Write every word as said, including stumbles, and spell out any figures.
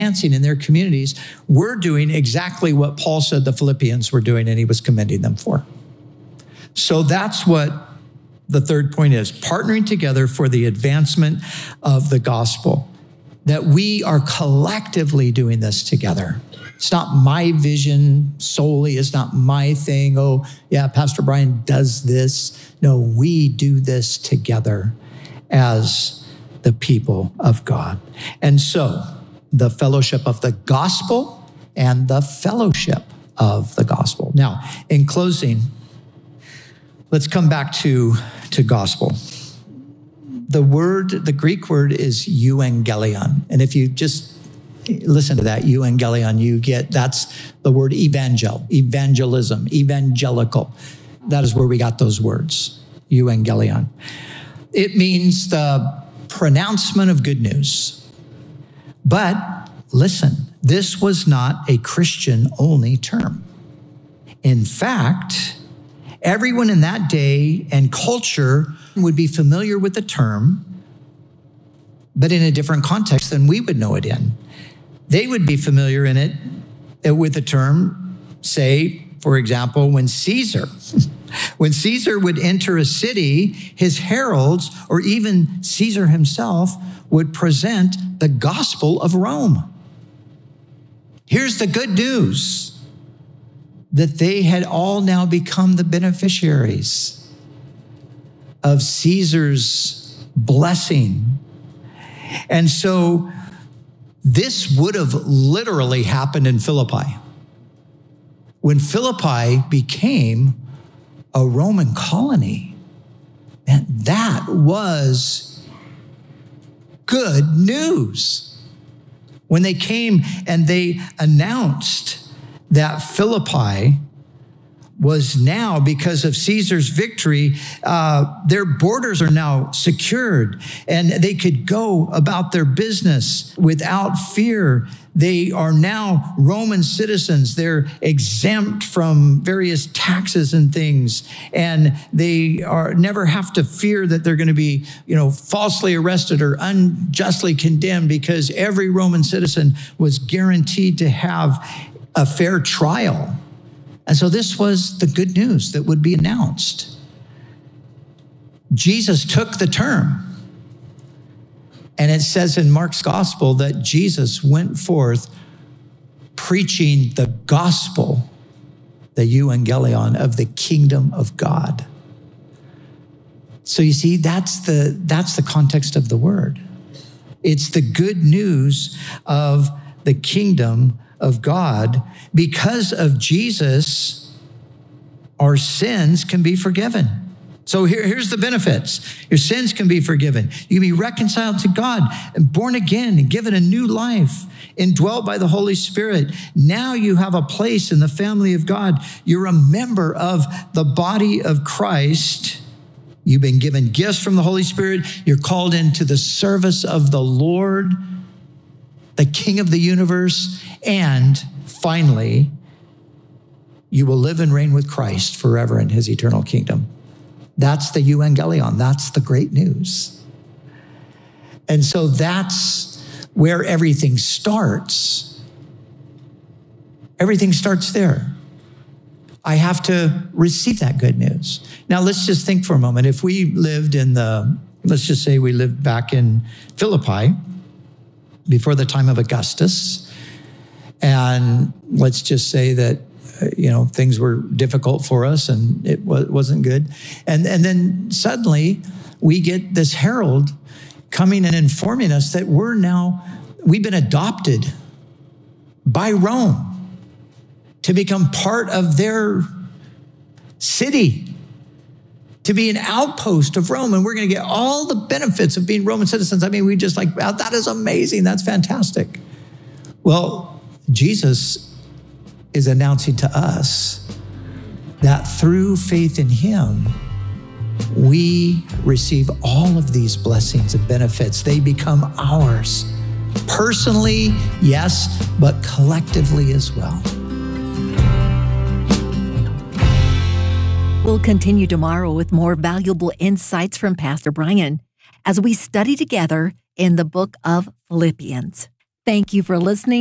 advancing in their communities were doing exactly what Paul said the Philippians were doing, and he was commending them for. So that's what the third point is, partnering together for the advancement of the gospel, that we are collectively doing this together. It's not my vision solely. It's not my thing. Oh, yeah, Pastor Brian does this. No, we do this together as the people of God. And so the fellowship of the gospel and the fellowship of the gospel. Now, in closing, let's come back to, to gospel. The word, the Greek word is euangelion. And if you just listen to that, euangelion, you get, that's the word evangel, evangelism, evangelical. That is where we got those words, euangelion. It means the pronouncement of good news. But listen, this was not a Christian-only term. In fact, everyone in that day and culture would be familiar with the term, but in a different context than we would know it in. They would be familiar in it with the term, say, for example, when Caesar, when Caesar would enter a city, his heralds, or even Caesar himself, would present the gospel of Rome. Here's the good news, that they had all now become the beneficiaries of Caesar's blessing. And so this would have literally happened in Philippi. When Philippi became a Roman colony, and that was good news. When they came and they announced that Philippi was now, because of Caesar's victory, uh, their borders are now secured and they could go about their business without fear. They are now Roman citizens. They're exempt from various taxes and things, and they are never have to fear that they're going to be, you know, falsely arrested or unjustly condemned, because every Roman citizen was guaranteed to have a fair trial. And so this was the good news that would be announced. Jesus took the term. And it says in Mark's gospel that Jesus went forth preaching the gospel, the euangelion of the kingdom of God. So you see, that's the, that's the context of the word. It's the good news of the kingdom of God. Because of Jesus, our sins can be forgiven. So here, here's the benefits. Your sins can be forgiven. You can be reconciled to God and born again and given a new life, indwelt by the Holy Spirit. Now you have a place in the family of God. You're a member of the body of Christ. You've been given gifts from the Holy Spirit. You're called into the service of the Lord, the King of the universe. And finally, you will live and reign with Christ forever in his eternal kingdom. That's the euangelion. That's the great news. And so that's where everything starts. Everything starts there. I have to receive that good news. Now, let's just think for a moment. If we lived in the, let's just say we lived back in Philippi before the time of Augustus, and let's just say that you know, things were difficult for us and it wasn't good. And, and then suddenly we get this herald coming and informing us that we're now, we've been adopted by Rome to become part of their city, to be an outpost of Rome. And we're going to get all the benefits of being Roman citizens. I mean, we just like, wow, that is amazing. That's fantastic. Well, Jesus is announcing to us that through faith in him, we receive all of these blessings and benefits. They become ours personally, yes, but collectively as well. We'll continue tomorrow with more valuable insights from Pastor Brian as we study together in the book of Philippians. Thank you for listening.